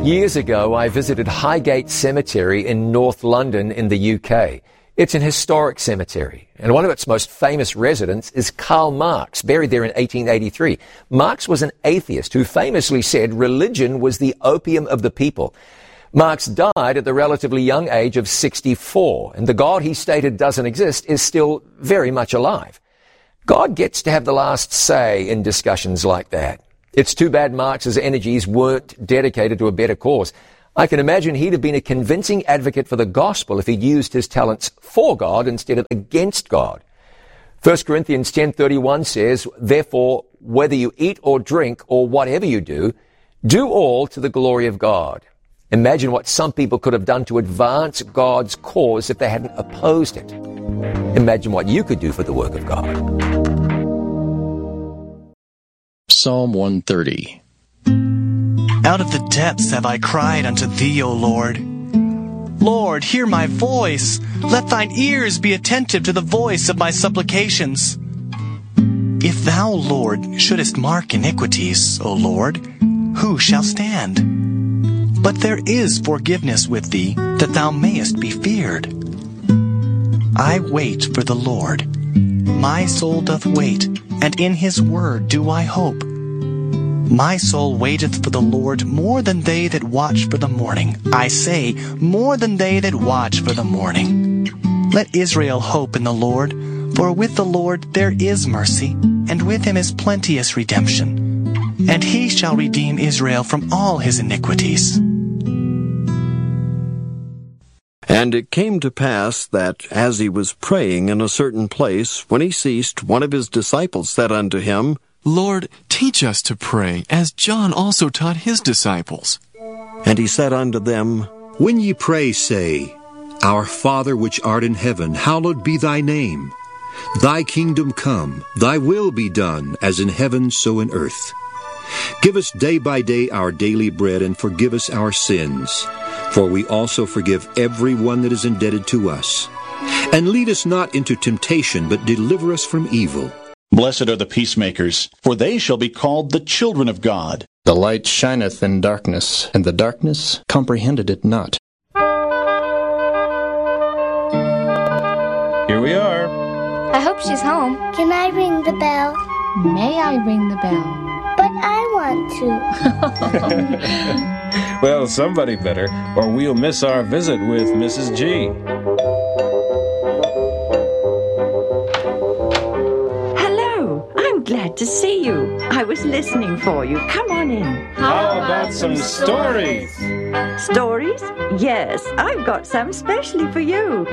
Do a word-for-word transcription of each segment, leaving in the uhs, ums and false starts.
Years ago, I visited Highgate Cemetery in North London in the U K. It's an historic cemetery, and one of its most famous residents is Karl Marx, buried there in eighteen eighty-three. Marx was an atheist who famously said religion was the opium of the people. Marx died at the relatively young age of sixty-four, and the God he stated doesn't exist is still very much alive. God gets to have the last say in discussions like that. It's too bad Marx's energies weren't dedicated to a better cause. I can imagine he'd have been a convincing advocate for the gospel if he'd used his talents for God instead of against God. First Corinthians ten thirty-one says, "Therefore, whether you eat or drink or whatever you do, do all to the glory of God." Imagine what some people could have done to advance God's cause if they hadn't opposed it. Imagine what you could do for the work of God. Psalm one thirty. Out of the depths have I cried unto thee, O Lord. Lord, hear my voice. Let thine ears be attentive to the voice of my supplications. If thou, Lord, shouldest mark iniquities, O Lord, who shall stand? But there is forgiveness with thee, that thou mayest be feared. I wait for the Lord. My soul doth wait, and in his word do I hope. My soul waiteth for the Lord more than they that watch for the morning. I say, more than they that watch for the morning. Let Israel hope in the Lord, for with the Lord there is mercy, and with him is plenteous redemption. And he shall redeem Israel from all his iniquities. And it came to pass that, as he was praying in a certain place, when he ceased, one of his disciples said unto him, Lord, teach us to pray, as John also taught his disciples. And he said unto them, When ye pray, say, Our Father which art in heaven, hallowed be thy name. Thy kingdom come, thy will be done, as in heaven so in earth. Give us day by day our daily bread, and forgive us our sins, for we also forgive every one that is indebted to us. And lead us not into temptation, but deliver us from evil. Blessed are the peacemakers, for they shall be called the children of God. The light shineth in darkness, and the darkness comprehended it not. Here we are. I hope she's home. Can I ring the bell? May I ring the bell? But I want to. Well, somebody better, or we'll miss our visit with Missus G. Glad to see you. I was listening for you. Come on in. How about some stories? Stories? Yes, I've got some specially for you.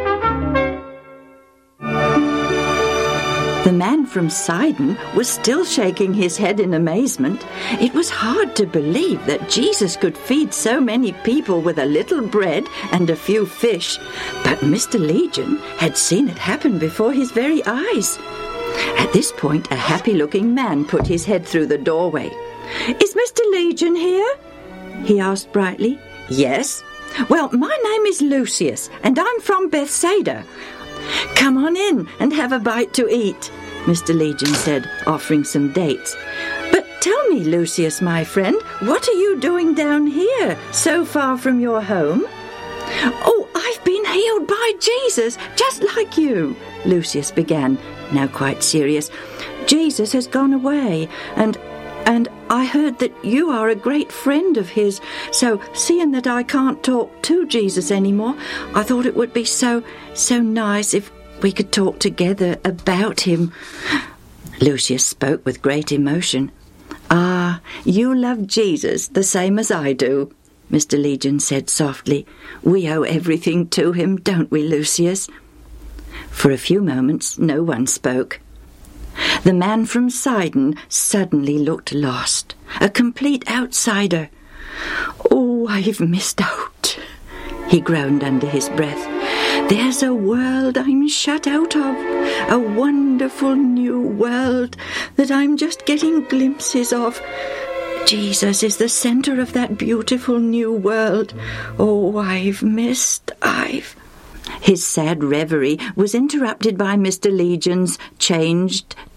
The man from Sidon was still shaking his head in amazement. It was hard to believe that Jesus could feed so many people with a little bread and a few fish, but Mister Legion had seen it happen before his very eyes. At this point, a happy-looking man put his head through the doorway. "Is Mister Legion here?" he asked brightly. "Yes." "Well, my name is Lucius, and I'm from Bethsaida." "Come on in and have a bite to eat," Mister Legion said, offering some dates. "But tell me, Lucius, my friend, what are you doing down here, so far from your home?" "Oh, I've been healed by Jesus, just like you," Lucius began, now quite serious. "Jesus has gone away, and and I heard that you are a great friend of his, so seeing that I can't talk to Jesus anymore, I thought it would be so, so nice if we could talk together about him." Lucius spoke with great emotion. "Ah, you love Jesus the same as I do," Mister Legion said softly. "We owe everything to him, don't we, Lucius?" For a few moments, no one spoke. The man from Sidon suddenly looked lost, a complete outsider. "Oh, I've missed out," he groaned under his breath. "There's a world I'm shut out of, a wonderful new world that I'm just getting glimpses of. Jesus is the center of that beautiful new world. Oh, I've missed, I've..." His sad reverie was interrupted by Mister Legion's changed,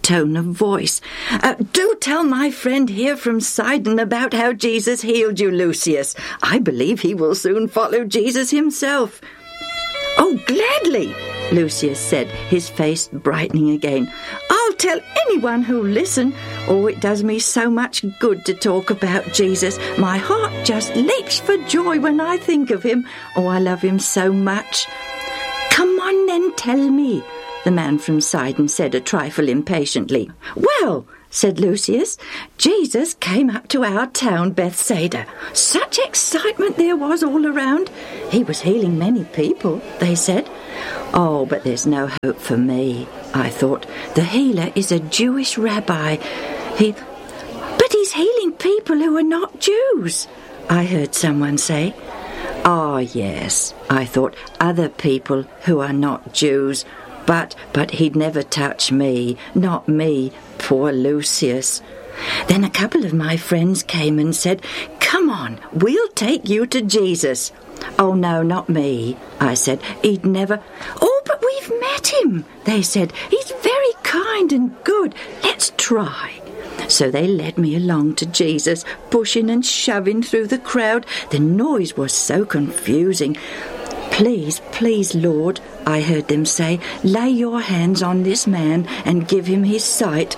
tone of voice. Uh, do tell my friend here from Sidon about how Jesus healed you, Lucius. I believe he will soon follow Jesus himself. Oh, gladly, Lucius said, his face brightening again. I'll tell anyone who'll listen. Oh, it does me so much good to talk about Jesus. My heart just leaps for joy when I think of him. Oh, I love him so much. Come on then, tell me, the man from Sidon said a trifle impatiently. Well, said Lucius, Jesus came up to our town, Bethsaida. Such excitement there was all around. He was healing many people, they said. Oh, but there's no hope for me, I thought. The healer is a Jewish rabbi. He... But he's healing people who are not Jews, I heard someone say. Ah, yes, I thought, other people who are not Jews. But, but he'd never touch me, not me, poor Lucius. Then a couple of my friends came and said, come on, we'll take you to Jesus. Oh, no, not me, I said. He'd never... Oh, but we've met him, they said. He's very kind and good. Let's try. So they led me along to Jesus, pushing and shoving through the crowd. The noise was so confusing. Please, please, Lord, I heard them say, lay your hands on this man and give him his sight.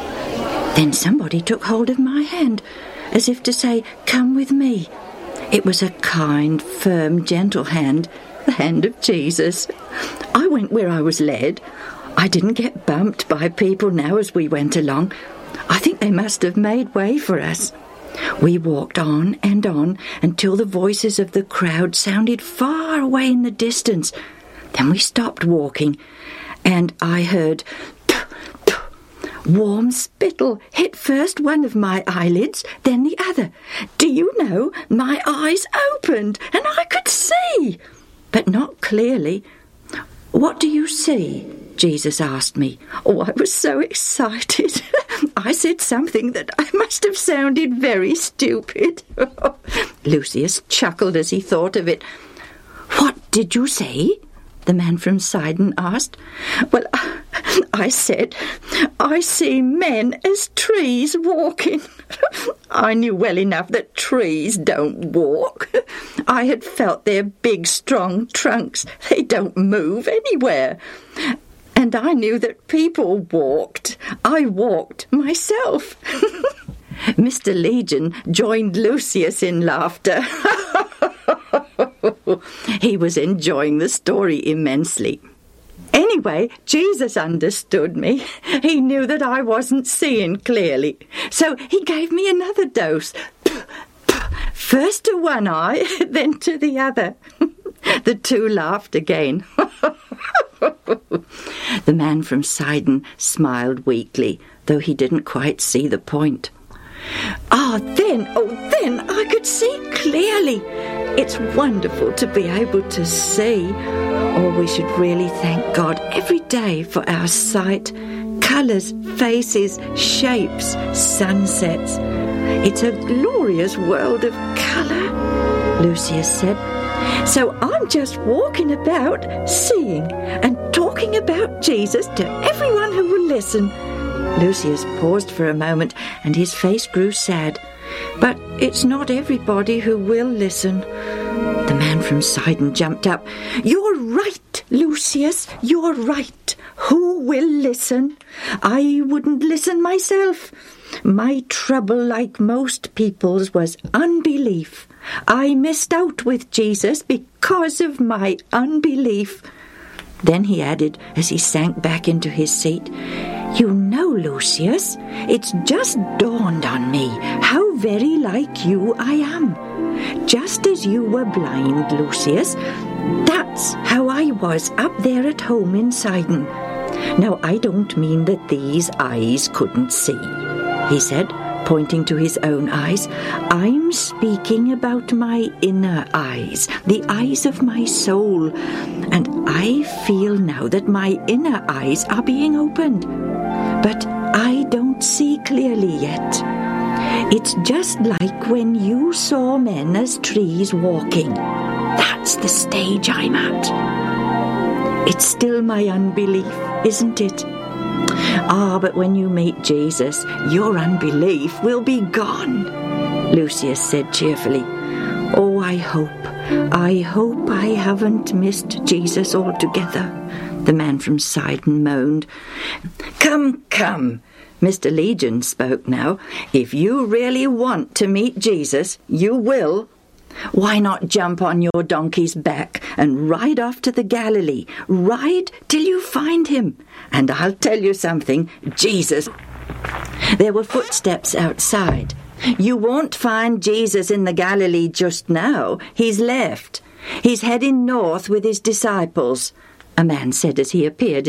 Then somebody took hold of my hand, as if to say, come with me. It was a kind, firm, gentle hand, the hand of Jesus. I went where I was led. I didn't get bumped by people now as we went along. I think they must have made way for us. We walked on and on until the voices of the crowd sounded far away in the distance. Then we stopped walking, and I heard puh, puh, warm spittle hit first one of my eyelids, then the other. Do you know, my eyes opened, and I could see, but not clearly. What do you see? Jesus asked me. Oh, I was so excited. I said something that I must have sounded very stupid. Lucius chuckled as he thought of it. What did you say? The man from Sidon asked. Well, I said, I see men as trees walking. I knew well enough that trees don't walk. I had felt their big, strong trunks. They don't move anywhere. And I knew that people walked. I walked myself. Mister Legion joined Lucius in laughter. He was enjoying the story immensely. Anyway, Jesus understood me. He knew that I wasn't seeing clearly. So he gave me another dose. First to one eye, then to the other. The two laughed again. The man from Sidon smiled weakly, though he didn't quite see the point. Ah, then, oh, then I could see clearly. It's wonderful to be able to see. Oh, we should really thank God every day for our sight. Colours, faces, shapes, sunsets. It's a glorious world of colour, Lucius said. So I'm just walking about, seeing and talking about Jesus to everyone who will listen. Lucius paused for a moment, and his face grew sad. But it's not everybody who will listen. The man from Sidon jumped up. You're right, Lucius, you're right. Who will listen? I wouldn't listen myself. My trouble, like most people's, was unbelief. I missed out with Jesus because of my unbelief. Then he added, as he sank back into his seat, You know, Lucius, it's just dawned on me how very like you I am. Just as you were blind, Lucius, that's how I was up there at home in Sidon. Now, I don't mean that these eyes couldn't see, he said, pointing to his own eyes. I'm speaking about my inner eyes, the eyes of my soul. And I feel now that my inner eyes are being opened. But I don't see clearly yet. It's just like when you saw men as trees walking. That's the stage I'm at. It's still my unbelief, isn't it? Ah, but when you meet Jesus, your unbelief will be gone, Lucius said cheerfully. Oh, I hope, I hope I haven't missed Jesus altogether, the man from Sidon moaned. Come, come, Mister Legion spoke now. If you really want to meet Jesus, you will. Why not jump on your donkey's back and ride off to the Galilee? Ride till you find him. And I'll tell you something, Jesus... There were footsteps outside. You won't find Jesus in the Galilee just now. He's left. He's heading north with his disciples, a man said as he appeared